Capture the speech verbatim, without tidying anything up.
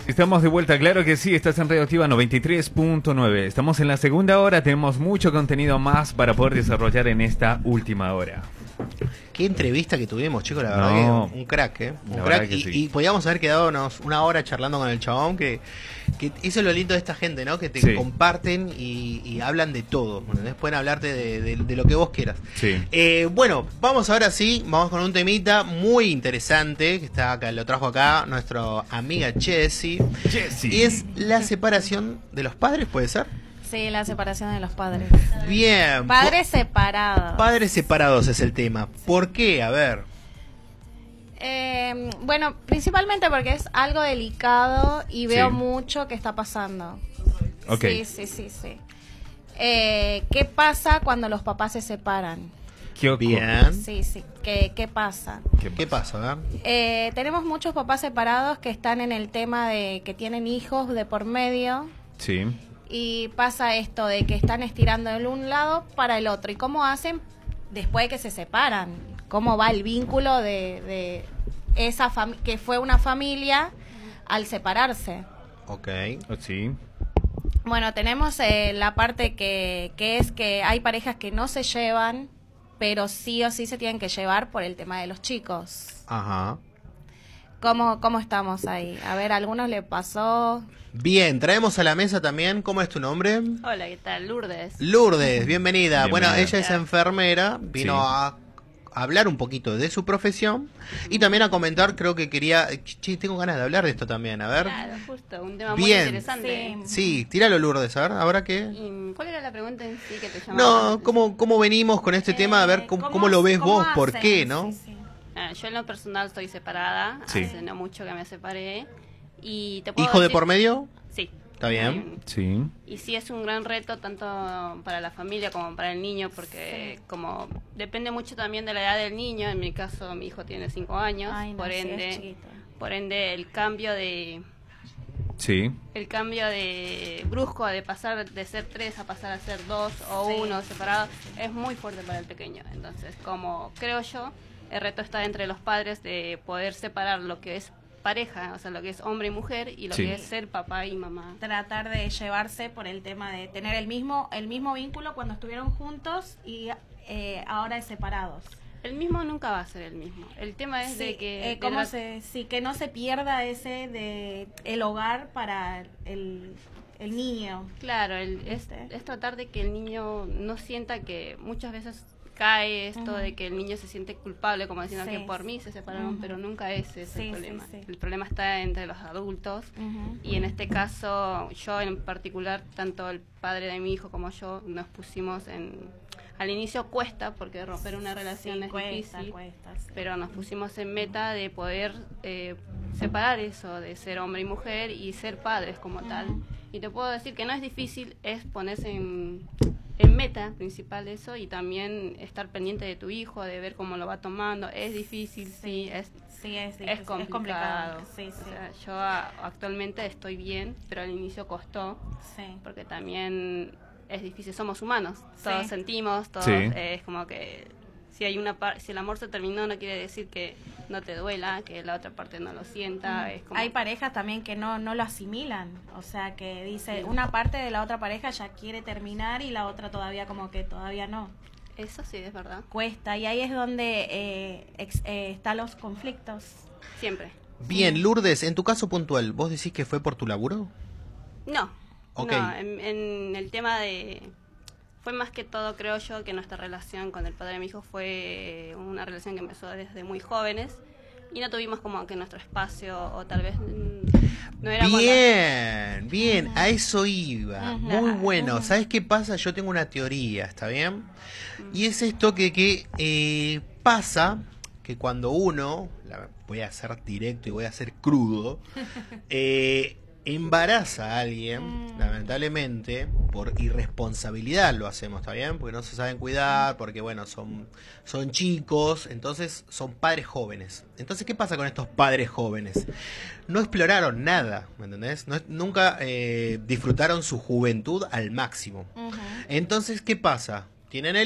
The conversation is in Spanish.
Estamos de vuelta, claro que sí, estás en Radioactiva noventa y tres punto nueve. Estamos en la segunda hora, tenemos mucho contenido más para poder desarrollar en esta última hora. Qué entrevista que tuvimos, chicos, la verdad No. que un crack, ¿eh? Un La crack. verdad que Y, sí. y podíamos haber quedado unos- una hora charlando con el chabón, que, que eso es lo lindo de esta gente, ¿no? Que te Sí. comparten y, y hablan de todo, ¿entendés? Pueden hablarte de, de- de lo que vos quieras. Sí. Eh, bueno, vamos ahora sí, vamos con un temita muy interesante, que está acá, lo trajo acá nuestra amiga Jessie. Jessie. Y es la separación de los padres, ¿puede ser? Sí, la separación de los padres. Bien. Padres separados. Padres separados es el tema. ¿Por qué? A ver. Eh, bueno, principalmente porque es algo delicado y veo Sí. mucho que está pasando. Ok. Sí, sí, sí, sí. Eh, ¿Qué pasa cuando los papás se separan? ¿Qué ocurre? Bien. Sí, sí. ¿Qué, qué pasa? ¿Qué pasa? A ver. Eh, tenemos muchos papás separados que están en el tema de que tienen hijos de por medio. Sí. Y pasa esto de que están estirando de un lado para el otro. ¿Y cómo hacen después de que se separan? ¿Cómo va el vínculo de, de esa familia, que fue una familia, al separarse? Ok. Oh, sí. Bueno, tenemos eh, la parte que, que es que hay parejas que no se llevan, pero sí o sí se tienen que llevar por el tema de los chicos. Ajá. ¿Cómo, cómo estamos ahí? A ver, ¿a algunos le pasó? Bien, traemos a la mesa también, ¿cómo es tu nombre? Hola, ¿qué tal? Lourdes. Lourdes, bienvenida. Bienvenida. Bueno, ella es enfermera, vino Sí. a hablar un poquito de su profesión y también a comentar, creo que quería... Che, tengo ganas de hablar de esto también, a ver. Claro, justo, un tema muy Bien. interesante. Sí, tíralo Lourdes, a ver, ¿ahora qué? ¿Y cuál era la pregunta en sí que te llamaba? No, ¿cómo, cómo venimos con este tema? A ver, ¿cómo, cómo lo ves cómo vos? ¿Por hacen? qué, no? Sí, sí. Ah, yo en lo personal estoy separada, Sí. hace no mucho que me separé. Y te puedo ¿Hijo de decir- por medio? Sí. ¿Está bien? Sí. Y sí es un gran reto tanto para la familia como para el niño, porque como depende mucho también de la edad del niño. En mi caso, mi hijo tiene cinco años, Ay, no, por sí, es ende, chiquito. por ende el cambio de Sí. el cambio de brusco de pasar de ser tres a pasar a ser dos o Sí. uno separado es muy fuerte para el pequeño. Entonces, como creo yo, el reto está entre los padres de poder separar lo que es pareja, o sea, lo que es hombre y mujer, y lo Sí. que es ser papá y mamá. Tratar de llevarse por el tema de tener el mismo el mismo vínculo cuando estuvieron juntos y eh, ahora separados. El mismo nunca va a ser el mismo. El tema es Sí, de que... eh, de cómo la- se, sí, que no se pierda ese de el hogar para el, el niño. Claro, el- es, ¿Viste? es tratar de que el niño no sienta que muchas veces cae esto Ujú. de que el niño se siente culpable, como diciendo Sí. que por mí se separaron, Ujú. pero nunca ese es Sí, el sí, problema. sí. El problema está entre los adultos. Ujú. Y en este caso, yo en particular, tanto el padre de mi hijo como yo, nos pusimos en... Al inicio cuesta, porque romper una relación Sí, es cuesta, difícil, cuesta, sí. pero nos pusimos en meta de poder eh, separar eso, de ser hombre y mujer y ser padres como tal. Y te puedo decir que no es difícil, es ponerse en, en meta principal eso y también estar pendiente de tu hijo, de ver cómo lo va tomando. Es difícil, sí, es Sí, es, difícil, es es complicado. complicado. Sí, O sí. sea, yo a- actualmente estoy bien, pero al inicio costó, Sí. porque también es difícil, somos humanos, todos Sí. sentimos, todos Sí. eh, es como que si hay una par- si el amor se terminó no quiere decir que no te duela, que la otra parte no lo sienta, es como Hay parejas también que no, no lo asimilan, o sea, que dice, una parte de la otra pareja ya quiere terminar y la otra todavía como que todavía no. eso sí es verdad, Cuesta, y ahí es donde eh, ex- eh, están los conflictos. siempre. Bien, Lourdes, en tu caso puntual, ¿vos decís que fue por tu laburo? No, Ok. no, en, en el tema de... Fue más que todo, creo yo, que nuestra relación con el padre de mi hijo fue una relación que empezó desde muy jóvenes y no tuvimos como que nuestro espacio o tal vez mm, no éramos... Bien, bien, a eso iba. Ujú. Muy bueno. ¿Sabes qué pasa? Yo tengo una teoría, ¿está bien? Y es esto que, que eh, pasa que cuando uno, la- voy a ser directo y voy a ser crudo, eh, embaraza a alguien, lamentablemente, por irresponsabilidad lo hacemos, ¿está bien? Porque no se saben cuidar, porque bueno, son, son chicos, entonces son padres jóvenes. Entonces, ¿qué pasa con estos padres jóvenes? No exploraron nada, ¿me entendés? No, nunca eh, disfrutaron su juventud al máximo. Ujú. Entonces, ¿qué pasa? Tienen el